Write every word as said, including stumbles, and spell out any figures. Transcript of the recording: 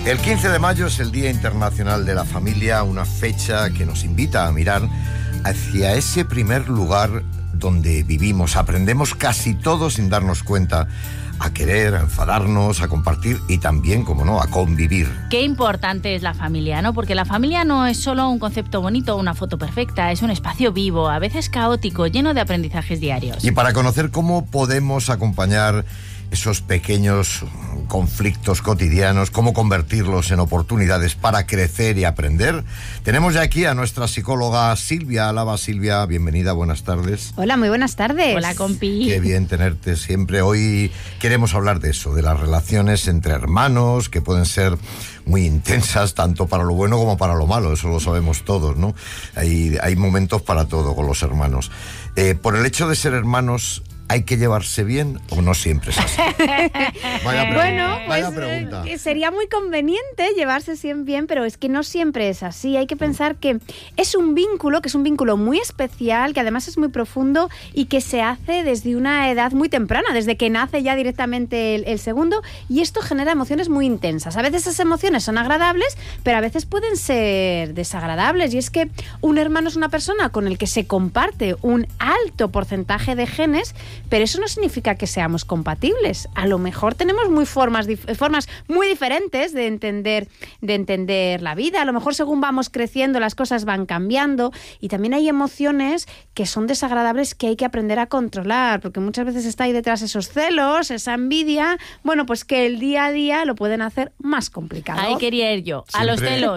El quince de mayo es el Día Internacional de la Familia, una fecha que nos invita a mirar hacia ese primer lugar donde vivimos. Aprendemos casi todo sin darnos cuenta a querer, a enfadarnos, a compartir y también, como no, a convivir. Qué importante es la familia, ¿no? Porque la familia no es solo un concepto bonito o una foto perfecta, es un espacio vivo, a veces caótico, lleno de aprendizajes diarios. Y para conocer cómo podemos acompañar esos pequeños conflictos cotidianos, cómo convertirlos en oportunidades para crecer y aprender, tenemos ya aquí a nuestra psicóloga Silvia Álava. Silvia, bienvenida, buenas tardes. Hola, muy buenas tardes. Hola, compi. Qué bien tenerte siempre. Hoy queremos hablar de eso, de las relaciones entre hermanos, que pueden ser muy intensas, tanto para lo bueno como para lo malo, eso lo sabemos todos, ¿no? Hay, hay momentos para todo con los hermanos. Eh, por el hecho de ser hermanos, ¿hay que llevarse bien o no siempre es así? Vaya pregunta. Bueno, vaya pues, pregunta. eh, sería muy conveniente llevarse siempre bien, pero es que no siempre es así. Hay que pensar que es un vínculo, que es un vínculo muy especial, que además es muy profundo y que se hace desde una edad muy temprana, desde que nace ya directamente el, el segundo, y esto genera emociones muy intensas. A veces esas emociones son agradables, pero a veces pueden ser desagradables, y es que un hermano es una persona con el que se comparte un alto porcentaje de genes, pero eso no significa que seamos compatibles. A lo mejor tenemos muy formas, dif- formas muy diferentes de entender, de entender la vida. A lo mejor según vamos creciendo las cosas van cambiando, y también hay emociones que son desagradables que hay que aprender a controlar, porque muchas veces está ahí detrás esos celos, esa envidia, bueno, pues que el día a día lo pueden hacer más complicado. Ahí quería ir yo, a los Siempre- celos.